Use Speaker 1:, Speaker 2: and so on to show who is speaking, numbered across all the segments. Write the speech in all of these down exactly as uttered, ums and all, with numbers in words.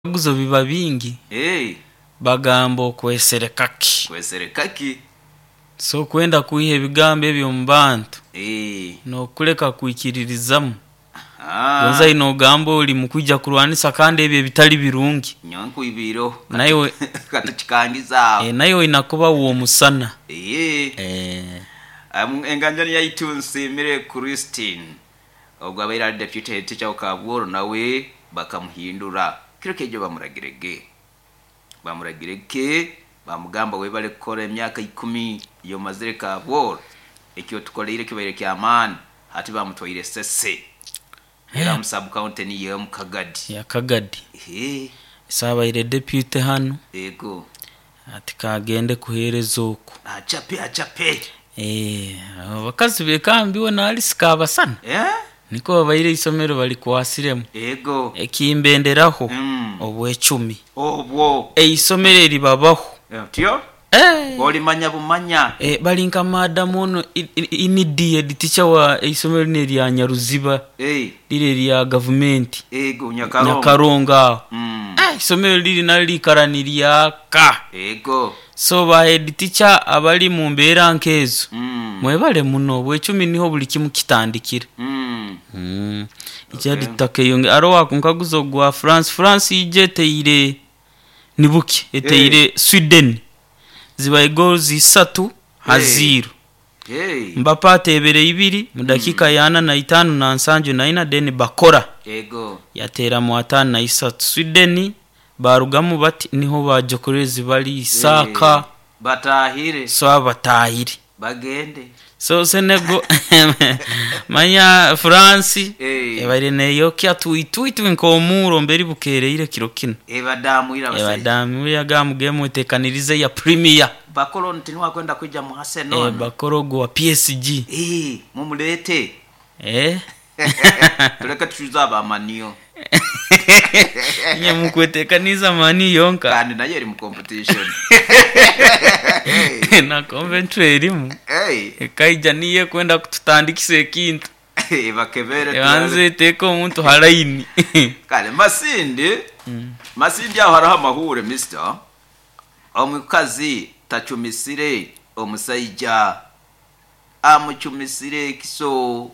Speaker 1: guzo biba bingi
Speaker 2: eh
Speaker 1: bagambo kweserekaki
Speaker 2: kweserekaki
Speaker 1: so kwenda kuihe bigambo ebyo mu bantu
Speaker 2: eh
Speaker 1: no kuleka kuikiririzamu
Speaker 2: ah
Speaker 1: gonza ino gambo uli mukujja kurwanisa kandi ebyo bitali birungi
Speaker 2: nyonku ibiro
Speaker 1: nayo
Speaker 2: katukikangiza
Speaker 1: eh nayo inakuba uwo musana
Speaker 2: eh
Speaker 1: eh
Speaker 2: am enganjani ya itunsi mire Christine obwo abaira deputy teacher okabworo nawe bakamuhindura kiro kejo bamuragirege bamuragireke bamugamba we bale kora emyaka ikumi yo mazire kabworo ekyo tukoleire kibere kyamani hati bamutwire sese era mu sub county ni yo mukagadi
Speaker 1: ya kagadi
Speaker 2: eh
Speaker 1: saba ile deputy hano
Speaker 2: ego
Speaker 1: ati kagende kuhereza uko
Speaker 2: achape achape
Speaker 1: eh bakazi bekambiwe na alisika sana
Speaker 2: eh
Speaker 1: niko babaire isomero bali kwasiremu
Speaker 2: ego
Speaker 1: ekimbenderaho
Speaker 2: mm.
Speaker 1: obwe cumi
Speaker 2: obwo
Speaker 1: e isomero libabaho
Speaker 2: tio
Speaker 1: eh
Speaker 2: oli manya bumanya
Speaker 1: eh bali nka madam ono inidie teacher wa isomero ne lya Nyaruziba
Speaker 2: eh
Speaker 1: lile lya government
Speaker 2: ego nyakaronga
Speaker 1: nyakaronga
Speaker 2: mm.
Speaker 1: eh isomero lili nali karaniriya ka
Speaker 2: ego
Speaker 1: so ba head teacher abali mu mbera nkezo
Speaker 2: mm.
Speaker 1: mwebale muno bwe cumi niho buli kimu kitandikira
Speaker 2: mm.
Speaker 1: mm. ijadi okay. Takeyonge arowa kunkaguzo gwa France France ijeteire nibuki eteire hey. Sweden zibaye goals isatu haziro
Speaker 2: hey.
Speaker 1: Mbapa tebere ibiri mu dakika mm. yana na itanu na nsanju na ina deni bakora
Speaker 2: ego
Speaker 1: yatera mu atanu na isatu Sweden barugamu bati niho bajokorezi bali isaka hey.
Speaker 2: Batahire
Speaker 1: so abatahire
Speaker 2: bagende
Speaker 1: so senego manya France
Speaker 2: hey.
Speaker 1: Ebare neyo kya tuituitu nkomuro mberi bukereire kirokino
Speaker 2: ebadamu ira
Speaker 1: basai ebadamu yagamu game tekanirize ya Premier
Speaker 2: bakoro ntinwa kwenda kuja mu Arsenal
Speaker 1: eh bakorogo wa P S G
Speaker 2: eh mumulete
Speaker 1: eh
Speaker 2: tuleka tuza ba manio
Speaker 1: nye mukwetekaniza mani yonka
Speaker 2: kandi nayo iri mu competition
Speaker 1: na Coventry irimu
Speaker 2: eh
Speaker 1: kaija niye kwenda kututandikise kintu
Speaker 2: eh bakebere
Speaker 1: tuanze teko umuntu haraini
Speaker 2: kale masindi mm. masindi aho haraho amahure mister omukazi tachumisire omusayija amuchumisire kiso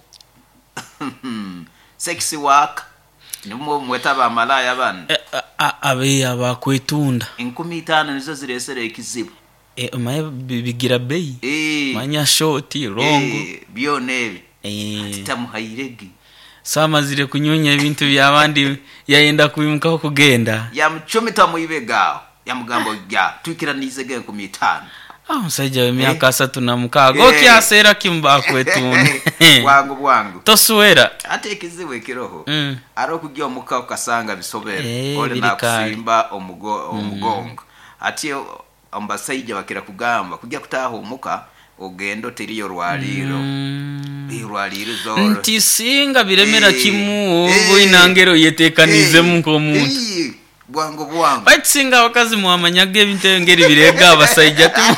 Speaker 2: sexy work nimwe mwetaba malaya bana
Speaker 1: e, abe abakwetunda
Speaker 2: inkumi tano nizo ziresere ikizibu
Speaker 1: e maye bigira bei
Speaker 2: e
Speaker 1: manya shoti rongo
Speaker 2: e bionebe
Speaker 1: e
Speaker 2: titamuhairegi
Speaker 1: sama zire kunyonya ibintu byabandi yaenda kubimuka kugenda
Speaker 2: ya mchomita muibegao ya mugambo ya tukiranize ge inkumi tano
Speaker 1: ah musajja we myaka asatu na mukago eh. Kyasera kimba kwetunda
Speaker 2: wangu wangu
Speaker 1: tosuwera
Speaker 2: ate kiziwe kiroho
Speaker 1: mm.
Speaker 2: aro kugiye omuka ukasanga bisobera
Speaker 1: eh,
Speaker 2: ole nakusimba omugo omugongo mm. ati ambasayija bakira kugamba kujya kutaho omuka ogendo teriyo rwaliro mm. birwaliro zoro
Speaker 1: ntisinga biremera hey. Kimu ubwo hey. Inangero yetekanize hey. Muko muntu
Speaker 2: hey. Bwango bwango
Speaker 1: batsinga wakazi muamanyage binte ngeri birega abasayija tu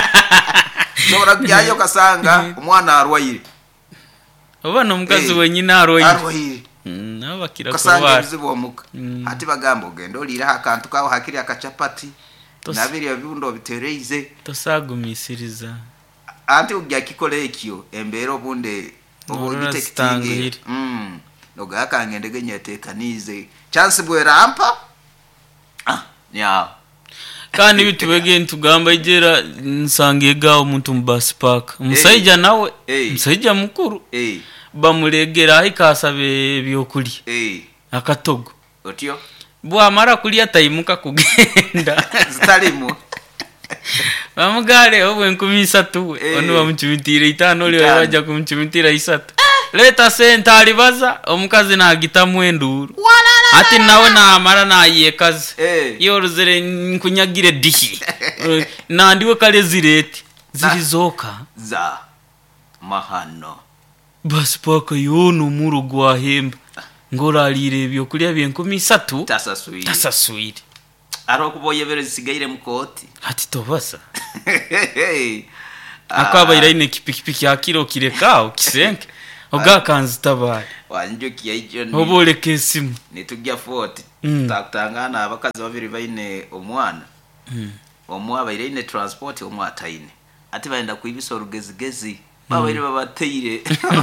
Speaker 2: zora byayo kasanga umwana arwayire
Speaker 1: obana mukazi hey. Wenyina arwayire
Speaker 2: arwayire
Speaker 1: na bakira
Speaker 2: kasanga bizibo muka mm. Ati bagambo gendo lira hakantu kaho hakiri akachapati Tos... nabiri yabibundo bitereize
Speaker 1: tosagumisiriza
Speaker 2: ati ugya kikole ekyo embero bunde obugitekitingi mm noga akangendege nyetekanize chance bwerampa ah nya
Speaker 1: kandi bitubege ntugamba igera nsangiye gaho umuntu mbasi park musayija hey. Nawe hey. Musayija mukuru
Speaker 2: eh hey.
Speaker 1: Bamuregera ahikasabe byokuri
Speaker 2: eh hey.
Speaker 1: Akatogo
Speaker 2: otyo
Speaker 1: bwa mara kuli atayimuka kugenda
Speaker 2: zitalimo
Speaker 1: bamugale obwe nkumi tatu hey. Ono bamuchimitira itano lyo yaja kumuchimitira isatu leta sentali baza omukazi na gitamu enduru ati nawe na mara na yekazi
Speaker 2: hey.
Speaker 1: Yoruzere nkunyagire dihi na ndiwe kale zireti zirizoka
Speaker 2: za mahano
Speaker 1: basi paka yono muro gwa hemba ngora alire byo kulya byenkumi tatu
Speaker 2: tasaswiri
Speaker 1: tasaswiri
Speaker 2: aro kuboyebere zisigaire mukoti
Speaker 1: ati tobasa akaba iraine kipikipiki akiro kirekao kisenke ogakanzi tabari
Speaker 2: wanjoki ya ijo
Speaker 1: obole kesimu
Speaker 2: nitujya forty
Speaker 1: Mm.
Speaker 2: takutangana abakazi babiri baine omwana
Speaker 1: Mm.
Speaker 2: omwa abaire ine transport omwa ataine ati baenda kuibisa orugezigezi babaire babateire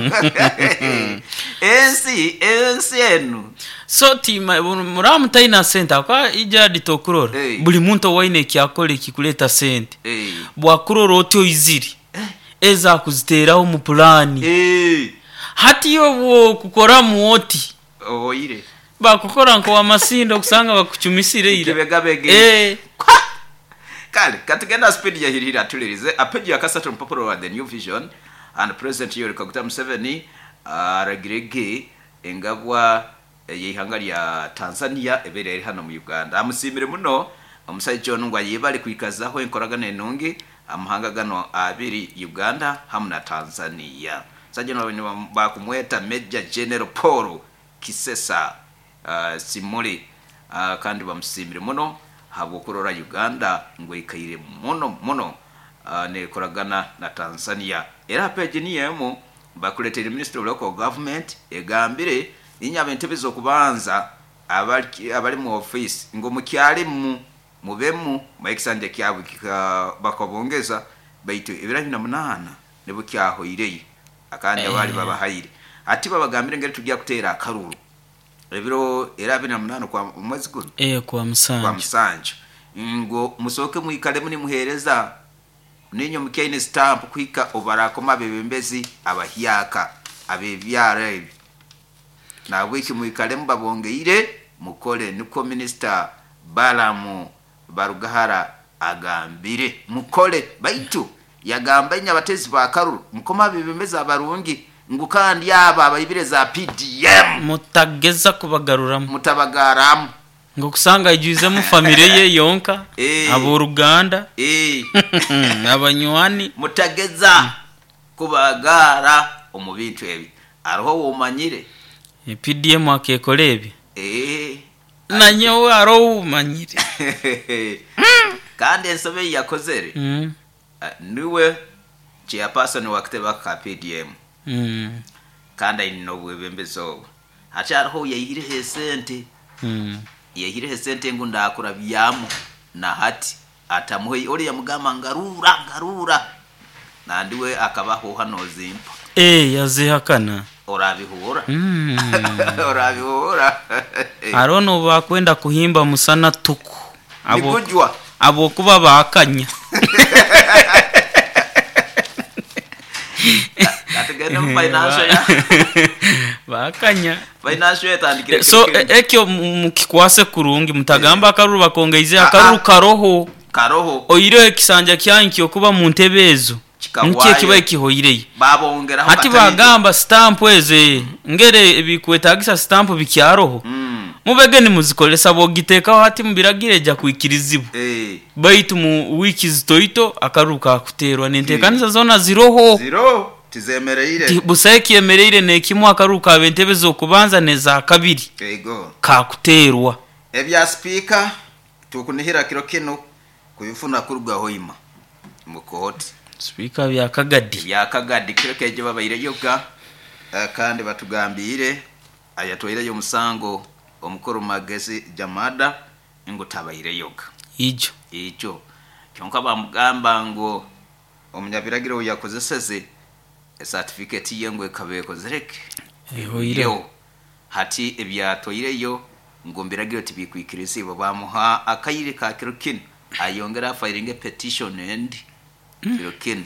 Speaker 2: ensi ensi enu
Speaker 1: So tima muramu taina sente kwa ija ditokurora
Speaker 2: Hey.
Speaker 1: buli muntu waine kyakole kikuleta sente
Speaker 2: eh
Speaker 1: bwakurora otyo iziri eza kuziteraho mu plani
Speaker 2: eh
Speaker 1: hati yo bwo kukora muoti
Speaker 2: oire
Speaker 1: bakukora nko amasindo kusanga bakuchumisire ira
Speaker 2: kibegabege
Speaker 1: eh
Speaker 2: kale katugenda speed ya hirira tulirize apeji akasatu mpopolo wa the new vision and president Yoweri Kaguta Museveni aragirege engabwa yihanga lya Tanzania ebere eri hano mu Uganda amusimire muno omusai John ngwa yibali kwikazaho enkoragana enungi amahanga gano abiri Uganda hamna Tanzania sajeno bakumweta Major General Paul Kisesa uh, Simuli uh, kandi bamusimire muno habo kurora Uganda ngo ikayire muno muno uh, ne koragana na Tanzania era page ni yemo bakuletera Ministry of Local Government egambire inyaba entebezo kubanza abali abali mu office ngo mukyali mu mubemu maikisanje kyabo bakabongeza baitu ebira bina munana ne bukyaho ireye akandi abali baba hayire ati babagambire ngere tujya kutera akaruru ebiro era bina munana kwa mwezi guno
Speaker 1: eh kwa msanje
Speaker 2: kwa msanje ngo musoke muikale muni muhereza ninyo mukene stamp kwika obarakoma bebembezi abahiyaka abebyara ebi na wiki muikale mbabongeire mukole nuko minister Balamu Barugahara agambire mukole baitu yagambanya abatezi ba karuru mukoma bebembezi abarungi ngukandi aba abayibire za P D M
Speaker 1: mutageza kubagarura
Speaker 2: mutabagaramu
Speaker 1: ngo kusanga ijuze mu family ye yonka
Speaker 2: Eh.
Speaker 1: abo Ruganda
Speaker 2: eh
Speaker 1: abanywani
Speaker 2: mutageza kubagara omubintu ebi aroho womanyire
Speaker 1: E P D M akekolebi
Speaker 2: eh
Speaker 1: nanyo aro umanyire
Speaker 2: kandi ensobe yakozere
Speaker 1: mm
Speaker 2: uh, niwe chairperson wakiteba ka P D M
Speaker 1: mm
Speaker 2: kandi ino bwebembezo ati aroho yayire hesente
Speaker 1: mm
Speaker 2: yayire hesente ngo ndakura byamu na hati atamuhe oli yamugama ngarura ngarura nandiwe akabaho hano zimpa
Speaker 1: eh yazihakana
Speaker 2: orabihura
Speaker 1: mm
Speaker 2: orabihura
Speaker 1: arono bakwenda kuhimba musana tuku abo
Speaker 2: nigujwa
Speaker 1: abo kuba bakanya
Speaker 2: atagenda financial ya
Speaker 1: bakanya
Speaker 2: financial yatandikire
Speaker 1: so e- ekyo mukikwase kurungi mutagamba akaruru bakongeize akaruru karoho
Speaker 2: karoho
Speaker 1: oyire ekisanja kyanki okuba mu ntebezo
Speaker 2: Kikawayo.
Speaker 1: nkiye kibaye kihoyireye
Speaker 2: babongera
Speaker 1: hati bagamba stamp eze ngere bikwetagisa stamp bikyaroho
Speaker 2: mm
Speaker 1: mubege ni muzikolesa bogitekaho hati mubiragire ja kwikirizibu
Speaker 2: eh
Speaker 1: baitu mu wiki zitoito akaruka kuterwa nentekaniza zona ziroho
Speaker 2: zero tizemereire
Speaker 1: buseki yemereire nekimu akaruka bentebezo kubanza neza kabiri
Speaker 2: ego
Speaker 1: ka kuterwa
Speaker 2: ebya speaker tukunihira kiro kino kubifuna kurugwa hoima mukoti
Speaker 1: speaker bya kagadi
Speaker 2: bya kagadi kiro keje babayire yoga uh, kandi batugambire ayatwire yo musango omukoro magezi jamada ngo tabayire yoga
Speaker 1: ijo
Speaker 2: ijo kyonka bamugamba ngo omunyabiragiro yakozeseze certificate yengwe kabeko zereke
Speaker 1: ehoyire
Speaker 2: hati ebyatoyireyo ngo mbiragiro tibikwikirisi bamuha akayire ka kirokin ayongera filing petition and kirokin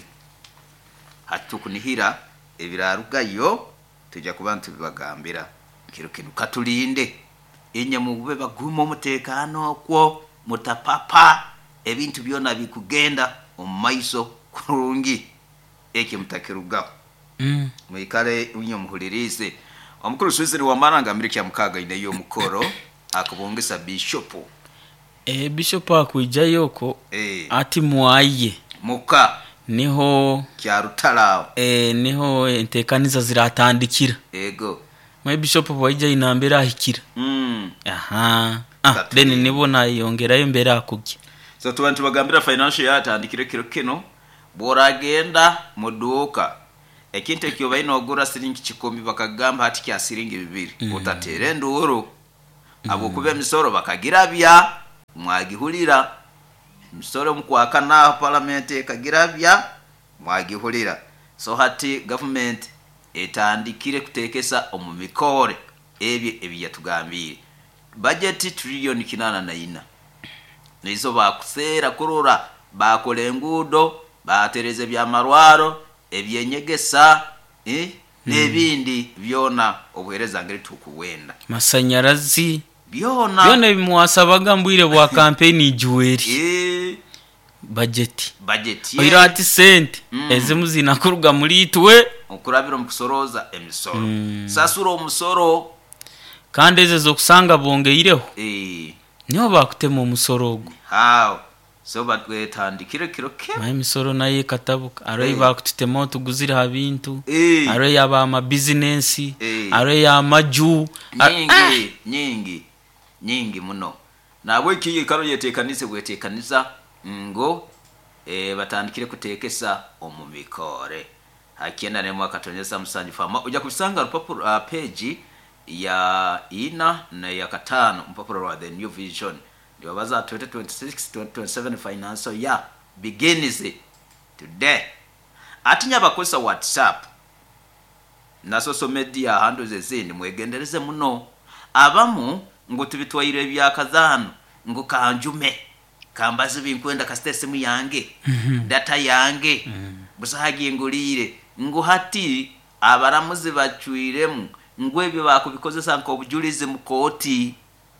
Speaker 2: hatukunihira ebirarugayo tujya kubantu bibagambira kirokin katulinde enye mubube baguma umutekano kwo mutapapa ebintu byona bikugenda omaiso kurungi eke mutakirugaho
Speaker 1: mm
Speaker 2: mwikale unyo muhulirize omukuru Swizeri wa maranga miriki ya mukaga ine yo mukoro akubongesa bishop
Speaker 1: eh bishop akwijja yoko
Speaker 2: eh
Speaker 1: ati muaye
Speaker 2: muka
Speaker 1: niho
Speaker 2: kya rutalao
Speaker 1: eh niho entekaniza ziratandikira
Speaker 2: ego
Speaker 1: mwe bishop bwajja inambera ahikira
Speaker 2: mm
Speaker 1: aha ah
Speaker 2: That's
Speaker 1: then
Speaker 2: it.
Speaker 1: nibona yongera yo mbere akugye
Speaker 2: so tubantu bagambira financial yatandikire kiro kino boragenda muduka ekintu ekyo bayino ogura siringi kikumi bakagamba hati kya siringi bibiri mm. utatere nduro abo kuba emisoro bakagirabya mwagihulira emisoro mukwaka na parliament ekagirabya mwagihulira so hati government etandikire kutekesa omumikore ebye ebiyatugambire budget trillion kinana na ina nizo bakusera kurora bakole engudo batereze bya marwaro ebyenyegesa eh nebindi byona obuhereza ngeri tukuwenda
Speaker 1: masanyarazi
Speaker 2: byona
Speaker 1: byona bimwasabaga mbwire bwa campaign ijuweri
Speaker 2: eh
Speaker 1: budget
Speaker 2: budget
Speaker 1: oira ati sente mm. ezimu zinakuruga muri itwe
Speaker 2: okurabira mukusoroza emisoro mm. sasura omusoro
Speaker 1: kandi eze zo kusanga bongeireho
Speaker 2: eh
Speaker 1: niho bakutema omusoro ogwo
Speaker 2: how so batwetandikire kiroke
Speaker 1: ma emisoro naye katabuka aro hey. bakutema otuguzira habintu
Speaker 2: hey.
Speaker 1: aro yaba ama business
Speaker 2: hey.
Speaker 1: aro ya maju
Speaker 2: nyingi ah. nyingi nyingi muno nabwe kiyi karo yetekanise bwetekanisa ngo eh batandikire kutekesa omumikore hakenda ne mwaka tonyesa musanji fama uja kusanga rupapuro uh, page ya ina na ya katano mpapuro wa the new vision ndio baza twenty twenty-six twenty twenty-seven financial year begins today atinya bakosa WhatsApp na social media handles ezindi mwegendereze muno abamu ngo tubitwaire byakazano ngo kanjume kambaze binkwenda kastese mu yange mm-hmm. data yange mm-hmm. busahagiye ngulire ngo hati abaramuzi bacwiremu ngo ebyo bakubikozesa nko bujulize mu koti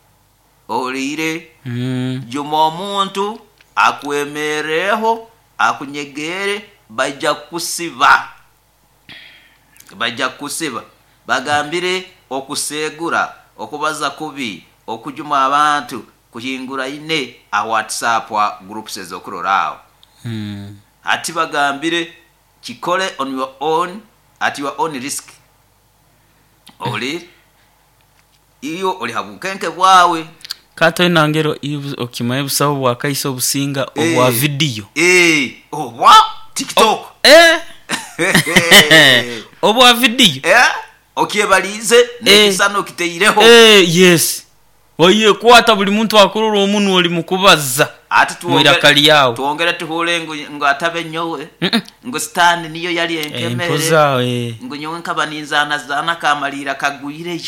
Speaker 2: olire mm. juma omuntu akwemereho akunyegere bajja kusiba bajja kusiba bagambire okusegura okubaza kubi okujuma abantu kuhingura ine a WhatsApp wa groups ezokurorao mm. ati bagambire kikole on your own at your own risk oli iyo oli habukenke bwawe
Speaker 1: kato inangero okimaye busaho bwakaiso businga obwa video
Speaker 2: eh obwa TikTok
Speaker 1: eh obwa video
Speaker 2: eh okiyebalize nekisano kiteireho
Speaker 1: eh yes waye kwata buli muntu akurura omuntu oli mukubaza
Speaker 2: ati
Speaker 1: tuongera kali yawo
Speaker 2: tuongera tuhole ngo ngo atabe nyowe ngo stand niyo yali enkemere
Speaker 1: enkoza eh
Speaker 2: ngo nyowe nkabaninzana zana kamalira kagwireyo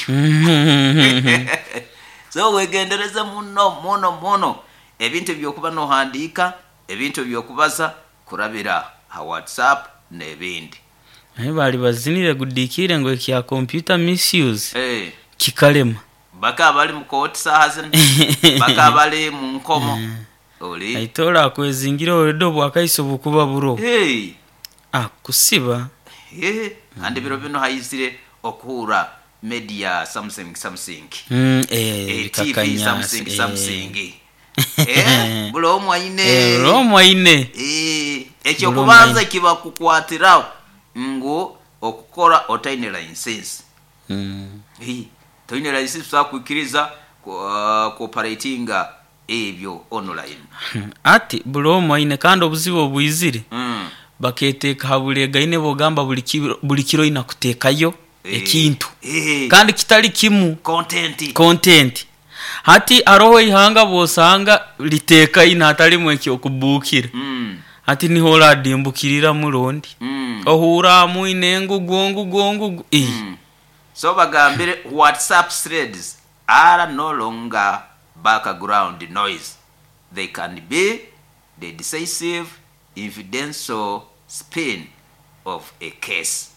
Speaker 2: so wegendereza muno muno muno ebintu byokuba no handika ebintu byokubaza kurabira ha WhatsApp nebindi
Speaker 1: eh bali bazinire gudikire ngo kya computer misuse
Speaker 2: eh
Speaker 1: kikalema
Speaker 2: baka bali mu court sahazen baka bali mu nkomo oli
Speaker 1: aitola kwezingira oredo bwakaiso bukuba buro
Speaker 2: hey
Speaker 1: ah kusiba
Speaker 2: eh ande biro bino hayisire okura media something something
Speaker 1: mm eh
Speaker 2: T V something something eh bulo mwaine
Speaker 1: eh bulo mwaine
Speaker 2: eh ekyo kubanza kiba kukwatirawo ngo okukora otaine license
Speaker 1: mm
Speaker 2: eh toine license sakwikiriza cooperatinga ebyo online
Speaker 1: ati bulo mwaine kandi obuzibo obuyizire
Speaker 2: mm
Speaker 1: baketeka habulega ine bogamba buli kiro buli kiro ina kutekayo ekintu
Speaker 2: eh
Speaker 1: kandi kitali kimu
Speaker 2: content
Speaker 1: content hati aroho ihanga bosanga liteka ina atali mweki okubukira
Speaker 2: mm
Speaker 1: hati ni hola dimbukirira mulondi
Speaker 2: mm
Speaker 1: ohura mu inengu gongu gongu eh
Speaker 2: mm. So bagambire WhatsApp threads are no longer background noise. They can be the decisive evidential spin of a case.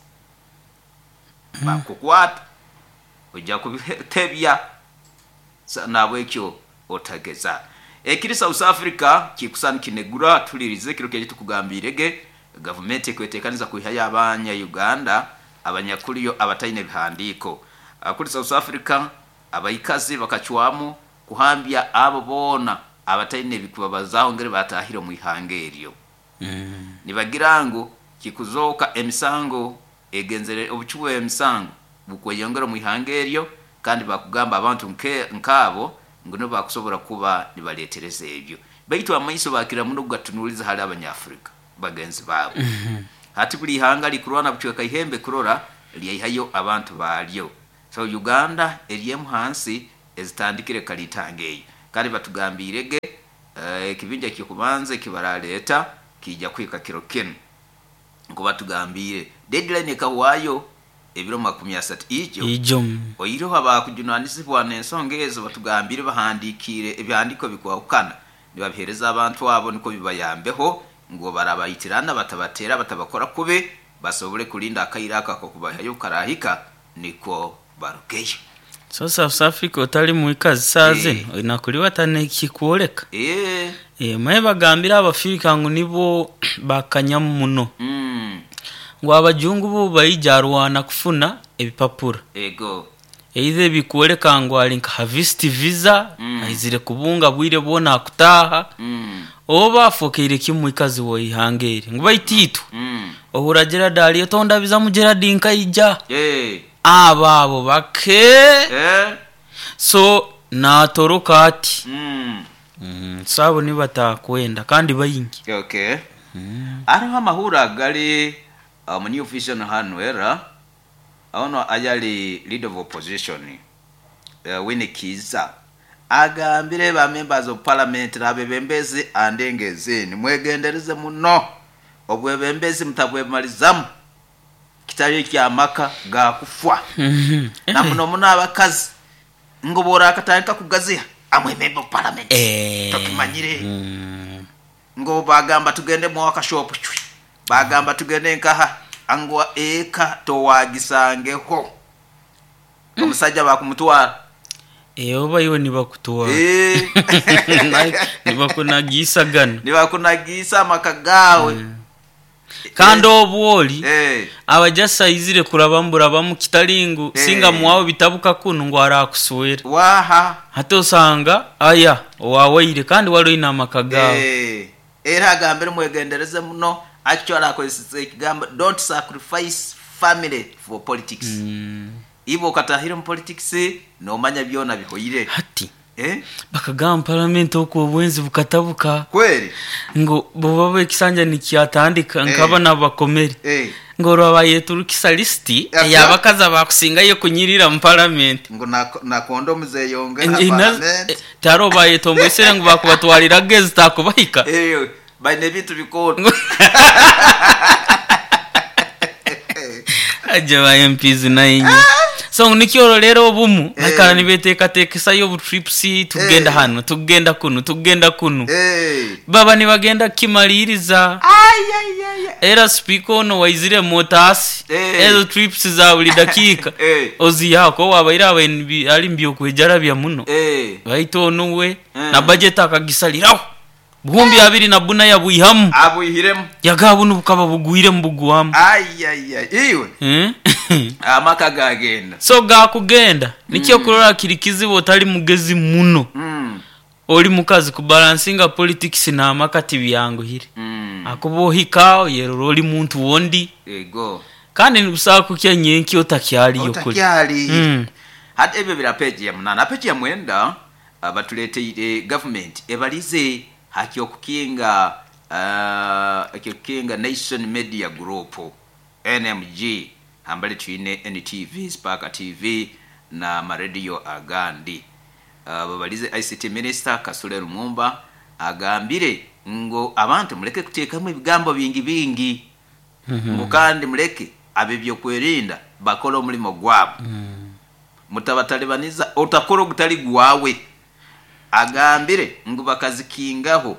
Speaker 2: Mm. Bakukwata ojja kubitebya nabwekyo otageza ekiri South Africa kikusana kinegura tulirize kiro kye tukugambirege government ekwetekaniza kuhaya abanya Uganda abanyakuliyo abataine bihandiko akuri South Africa abayikazi bakachwamu kuhambya abo bona abataine bikubabazaho ngere batahira mu ihangeryo mm. nibagirango kikuzoka emisango egenzere obuchuwe emisango bukweyongera mu ihangeryo kandi bakugamba abantu nke nkabo ngono bakusobora kuba nibaletereze ebyo baitu amaiso bakira muno gatunuliza hali abanyafrika bagenzi babo mm -hmm. hati buli hanga likurwana buchweka ihembe kurora liyahayo abantu balyo so Uganda eliyemu hansi ezitandikire kalitangeeyo kandi batugambirege ekibinja uh, kikubanze kibaraleta kijja kwika kiro kinu ngo batugambire deadline ekawaayo ebiro makumi asatu ijo
Speaker 1: ijo
Speaker 2: oyiroho abakujunanisibwa n'ensonga ezo batugambire bahandikire ebyandiko bikwawukana nibabihereza abantu abo niko bibayambeho ngo barabayitirana batabatera batabakora kube basobole kulinda akayiraka ko kubahayo karahika niko barukeyo.
Speaker 1: So South Africa otali mu ikazi saze e. inakuliwa tane kikuoleka
Speaker 2: eh
Speaker 1: eh maye bagambira abafirika ngo nibo bakanya muno
Speaker 2: mm
Speaker 1: ngo abajungu bo bayijarwana kufuna ebipapura
Speaker 2: ego
Speaker 1: eize bikuoleka ngo ali nka harvest visa
Speaker 2: mm.
Speaker 1: aizire kubunga bwire bona kutaha
Speaker 2: mm
Speaker 1: oba fokere kimu ikazi wo ihangere ngo bayititu
Speaker 2: mm
Speaker 1: ohuragera dali tonda biza mugera dinka ija
Speaker 2: eh
Speaker 1: ababo bake
Speaker 2: eh
Speaker 1: so natoroka ati
Speaker 2: mm
Speaker 1: mm sabo ni batakwenda kandi bayingi
Speaker 2: okay
Speaker 1: mm.
Speaker 2: ariho amahura gali mu new vision hano era ono ayali leader of opposition uh, Winikiza agambire ba members of parliament rabebembezi andengeze ni mwegendereze muno obwebembezi mutabwemalizamu kitali kya maka ga kufwa na muno muno abakazi ngobora akatanka kugazia amwe member of parliament
Speaker 1: eh
Speaker 2: tukimanyire
Speaker 1: mm.
Speaker 2: ngo bagamba tugende mu wakashop chwi bagamba tugende nkaha angwa eka towagisangeho omusajja bakumutwara
Speaker 1: eh oba yo ni bakutwara
Speaker 2: eh
Speaker 1: ni bakunagisa gana
Speaker 2: ni bakunagisa makagawe mm.
Speaker 1: kando obwoli
Speaker 2: eh
Speaker 1: abajasa izire kurabambura bamu kitalingu eh. singa muwawe bitabuka kuno ngo arakuswera
Speaker 2: waha
Speaker 1: hatosanga aya waweire kandi walo ina makagawe
Speaker 2: eh era agambere mwegendereze muno actually akozese kigamba don't sacrifice family for politics
Speaker 1: mm.
Speaker 2: ibo katahira mu politics no manya byona bihoyire
Speaker 1: hati
Speaker 2: eh
Speaker 1: bakagamba parliament okwo bwenzi bukatabuka
Speaker 2: kweli
Speaker 1: ngo bo baba kisanja nikyatandika nkaba
Speaker 2: eh.
Speaker 1: nabakomeri
Speaker 2: eh
Speaker 1: ngo rabaye turukisa listi yabakaza bakusinga yo kunyirira mu parliament
Speaker 2: ngo na na kondomu zeyonge na parliament
Speaker 1: taro baye tombesere ngo bakubatwarira gezi takubahika
Speaker 2: eh bane bitu bikoro
Speaker 1: aje ba M Ps nainye so nikioro lero obumu akana nibeteka tekesa yo trips tugenda hano tugenda kuno tugenda kuno
Speaker 2: eh
Speaker 1: baba nibagenda kimaliriza
Speaker 2: ay ay ay
Speaker 1: era speaker no waizire motasi ezo trips za buli dakika ozi yako wabaira abaini ali mbyo kwejara bya muno
Speaker 2: eh
Speaker 1: baito nuwe na budget akagisaliraho buhumbi abiri na buna yabuihamu
Speaker 2: abuihiremu
Speaker 1: yagabunu bukaba bugwire mbuguwamu
Speaker 2: ay ay ay iwe
Speaker 1: eh
Speaker 2: amaka gagenda
Speaker 1: so gakugenda nikiyo mm. kurora kirikizi botali mugezi muno
Speaker 2: mm.
Speaker 1: oli mukazi ku balancinga politics na amakati byango hiri
Speaker 2: mm.
Speaker 1: akubo hikao yero oli muntu wondi
Speaker 2: ego
Speaker 1: kandi nibusaka kukya nyenki otakyali yokuli
Speaker 2: otakyali mm. hadi ebe bila page ya munana page ya mwenda abatulete government ebalize haki okukinga uh, okukinga Nation Media Group N M G ambali tuine N T V Spark T V na maradio agandi uh, babalize I C T Minister Kasule Lumumba agambire ngo abantu muleke kutekamu ebigambo bingi bingi mm-hmm. mukandi muleke abebyo kwerinda bakola omulimo gwabo mm. mutabatalibaniza otakoro gutali gwawe agambire ngo bakazikingaho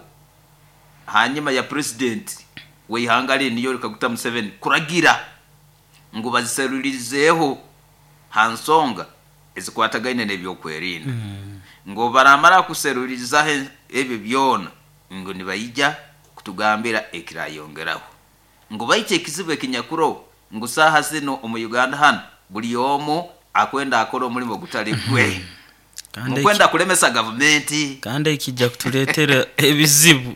Speaker 2: hanyuma ya president weyihangale niyo kaguta Museveni kuragira ngo baziserurizeho hansonga ezikwatagaine nebyo kwerinda mm. ngo baramara kuseruriza ebe byona ngo nibayija kutugambira ekirayongeraho ngo bayite kizibe kinyakuro ngo saha zino mu Uganda hano buli yomo akwenda akoro mulimo gutali gwe mukwenda kulemesa government
Speaker 1: kandi ikijja kutuletera ebizibu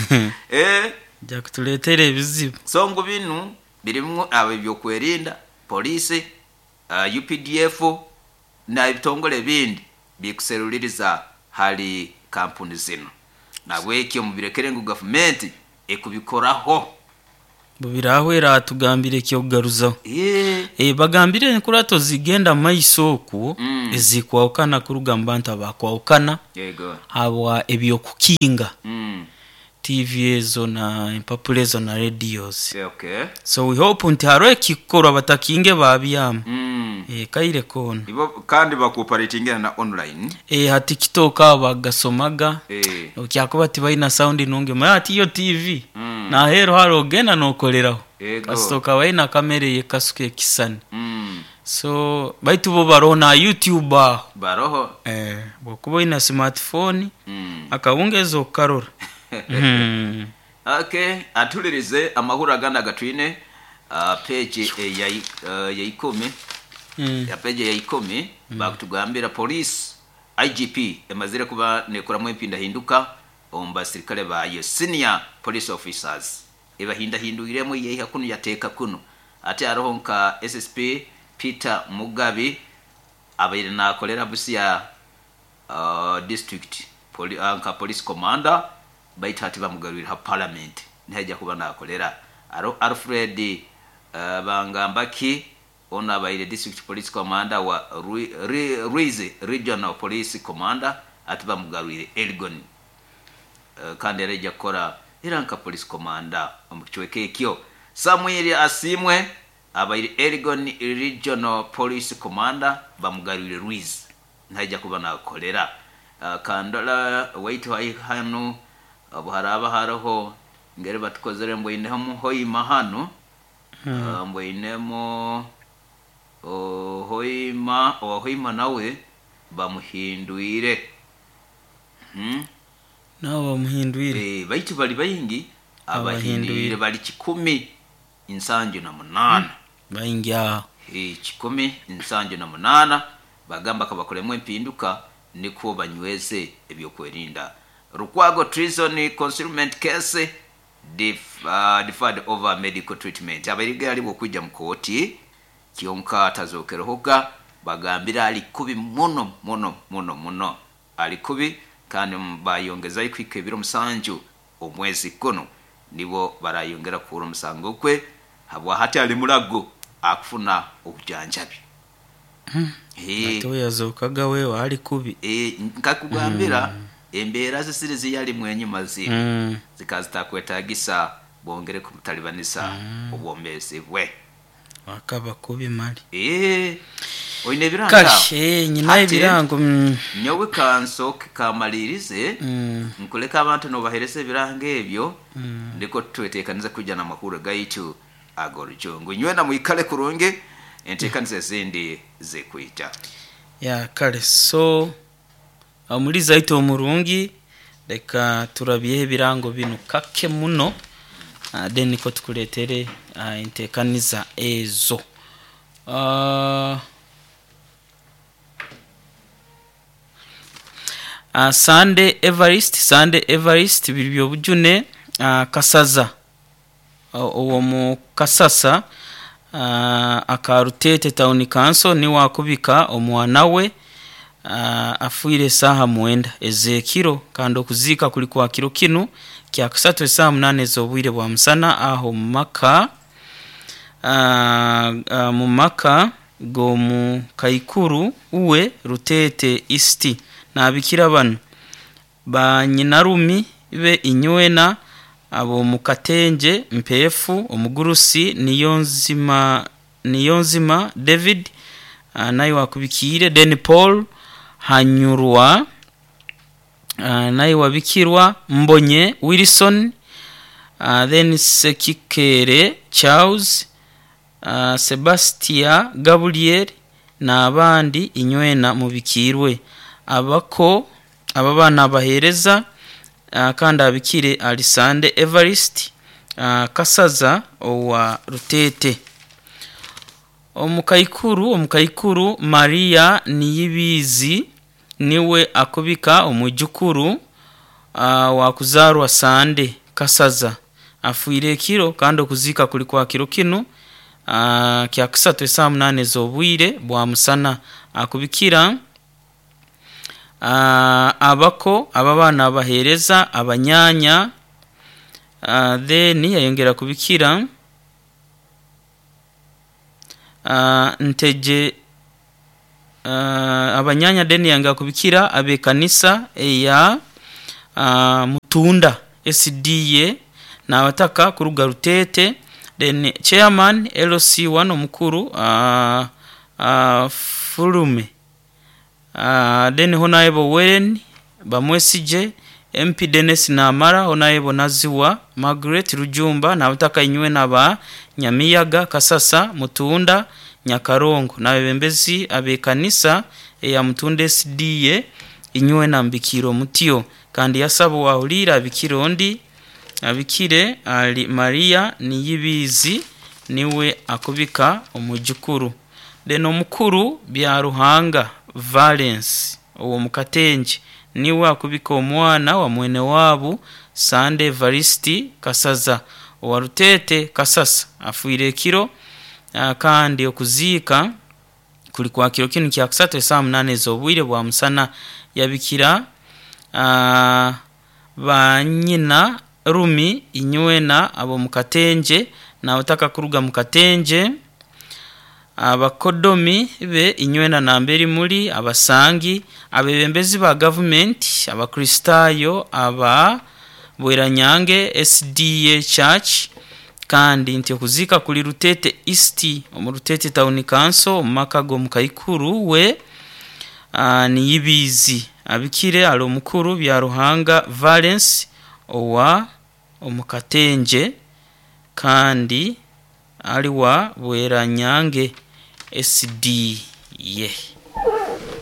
Speaker 2: eh
Speaker 1: jja kutuletera ebizibu
Speaker 2: so ngo binu birimwo abebyo kwerinda police uh, U P D F na ibitongole bindi bikuseruliriza hali kampuni zino nabwe ekyo mubirekere ngo government ekubikoraho
Speaker 1: bubirahwera atugambire kyogaruzaho
Speaker 2: yeah.
Speaker 1: e bagambire nkurato zigenda maisoku
Speaker 2: mm.
Speaker 1: ezikwaukana kurugamba nta bakwaukana
Speaker 2: yego
Speaker 1: habwa ebyo kukinga
Speaker 2: mm.
Speaker 1: T V ezo na impapulezo na radios
Speaker 2: yeah, okay.
Speaker 1: So we hope nti haro ekikoro batakinge babyama
Speaker 2: mm.
Speaker 1: e kaire kono
Speaker 2: ibo kandi bakoperatinga na online
Speaker 1: e hati kitoka bagasomaga
Speaker 2: eh
Speaker 1: okyakuba tibaina sound nunge ma ati yo T V
Speaker 2: mm.
Speaker 1: na hero haro gena nokoleraho
Speaker 2: Ego.
Speaker 1: kasitoka baina kamera ye kasuke kisani
Speaker 2: mm.
Speaker 1: so baitu bo barona YouTube
Speaker 2: baroho
Speaker 1: eh bokuba ina smartphone
Speaker 2: mm.
Speaker 1: akawungezo karora mm.
Speaker 2: Okay, atulirize amahura ganda gatwine uh, page e ya uh, ya ikumi
Speaker 1: mm.
Speaker 2: ya page ya ikumi mm. bakutugambira police I G P emazire kuba nekora mu impinda hinduka omba sirikale bayo senior police officers eba hinda hinduiremo yeha kuno yateka kuno ate arohonka S S P Peter Mugabe abaire na kolera busia uh, district poli anka police commander baitati bamugarurira ha parliament ntajya kuba nakolera aro Alfred uh, bangambaki ona baire district police commander wa Ruiz regional police commander ati bamugarurire Elgon uh, kandi reja kora iranka police commander omukichweke kyo Samuel Asimwe abaire Elgon regional police commander bamugarurire Ruiz ntajya kuba nakolera uh, kandola waitu hai hanu abuharaba haraho ngere batukozere mboine hamu hoima hano hmm. uh, mboinemo o hoima o hoima nawe bamuhinduire hmm
Speaker 1: nawe bamuhinduire
Speaker 2: eh baitu bali bayingi abahinduire bali kikumi insanju na munana
Speaker 1: hmm. bayingi ah
Speaker 2: eh kikumi insanju na munana bagamba kabakolemo empinduka niko banyweze ebyo kwerinda Rukwago treason concealment case def, uh, deferred over medical treatment abariga ali bokujja mukoti kionka atazokero hoga bagambira ali kubi mono mono mono mono ali kubi kandi bayongeza ikwike biro musanju omwezi kono nibo barayongera ku musango kwe habwa hati ali mulago akufuna obujanjabi
Speaker 1: hmm. eh to yazokaga wewe ali kubi
Speaker 2: eh nkakugambira hmm. Embera zisirizi yali mwenye mazi mm. zikazitakweetagisa bongere kumutalibanisa mm. obwombezi bwe
Speaker 1: wakaba kubi mali
Speaker 2: eh oyine biranga
Speaker 1: kash eh nyina ibirango mm.
Speaker 2: nyowe kanso kamalirize mm. nkuleka abantu no baherese biranga ebyo mm. ndiko twetekaniza kujja na makuru gaitu agorjongo nywe na muikale kurunge entekanize zindi zekwita
Speaker 1: ya kale so amuliza ito omurungi leka turabiye birango bino kake muno uh, then ko tukuletere uh, intekaniza ezo uh, uh, Sunday Everest Sunday Everest bilibyo bujune uh, kasaza uwo uh, mu kasasa uh, akarutete town council ni wakubika omwana we Uh, afuire saha mwenda ezekiro kando kuzika kuli kwa kiro kinu kya kusatu saa munane zobwire bwa musana aho maka uh, uh, mu maka go mu Kaikuru uwe rutete isti na bikira bano ba nyinarumi be inywena abo mu Katenje mpefu omugurusi niyonzima niyonzima David uh, nayo wakubikire Den Paul hanyurwa uh, naye wabikirwa Mbonye Wilson uh, then Sekikere Charles uh, Sebastia Gabriel na abandi inywena mubikirwe abako ababana bahereza uh, kandi abikire Alisande Everest uh, kasaza owa rutete omukaikuru omukaikuru Maria Niyibizi niwe akubika omujukuru uh, wa kuzarwa Sande kasaza afuire kiro kandi okuzika kuli kwa kiro kino uh, kya kusatu saa munane zobwire bwa musana akubikira uh, abako ababana bahereza abanyanya uh, then yayongera kubikira uh, nteje uh, abanyanya deni yanga kubikira abe kanisa eya uh, Mutunda S D A na abataka kuruga Rutete. Then chairman L C one omukuru uh, uh, Furume uh, then Honorable Weren Bamwesije M P Dennis Namara, Honorable Naziwa Margaret Rujumba na abataka inywe naba Nyamiyaga Kasasa Mutunda Nyakarongo na bembezi abe kanisa eya Mutunda S D A inywe na mbikiro mutio kandi yasabo wahulira abikirondi abikire ali Maria Niyibizi niwe akubika omujukuru. Deno mukuru bya Ruhanga Valence uwo mukatenje niwe akubika omwana wa mwene wabu Sande Evaristi Kasaza wa Rutete Kasasa afuire kiro uh, kandi okuzika kuli kwa kiro kinu kya kusatu saa munane z'obwire bwa musana yabikira uh, banyina Rumi inywena abo mukatenje na utaka kuruga mukatenje abakodomi be inywena na mberi muri abasangi abebembezi ba government abakristayo aba Bweranyange S D A Church kandi nti kuzika kuli Rutete East mu Rutete Town Council makago mukayikuru we uh, Niyibizi abikire alo mukuru bya Ruhanga Valence owa omukatenje kandi aliwa Bweranyange S D A.